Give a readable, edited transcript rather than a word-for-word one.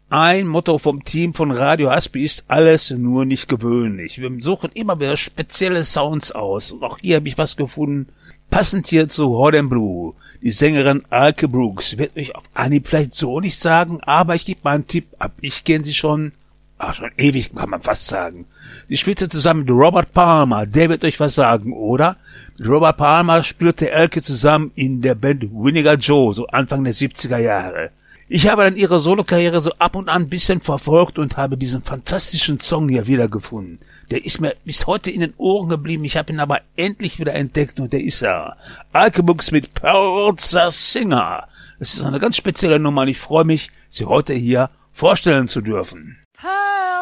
Ein Motto vom Team von Radio Hasby ist alles nur nicht gewöhnlich. Wir suchen immer wieder spezielle Sounds aus. Und auch hier habe ich was gefunden. Passend hier zu Hot and Blue. Die Sängerin Alke Brooks wird euch auf Anhieb vielleicht so nicht sagen, aber ich gebe mal einen Tipp ab. Ich kenne sie schon ewig, kann man fast sagen. Sie spielte zusammen mit Robert Palmer, der wird euch was sagen, oder? Mit Robert Palmer spielte Elke zusammen in der Band Vinegar Joe, so Anfang der 70er Jahre. Ich habe dann ihre Solokarriere so ab und an ein bisschen verfolgt und habe diesen fantastischen Song hier wiedergefunden. Der ist mir bis heute in den Ohren geblieben, ich habe ihn aber endlich wieder entdeckt und der ist er. Alke Brooks mit Peralta Singer. Es ist eine ganz spezielle Nummer und ich freue mich, sie heute hier vorstellen zu dürfen.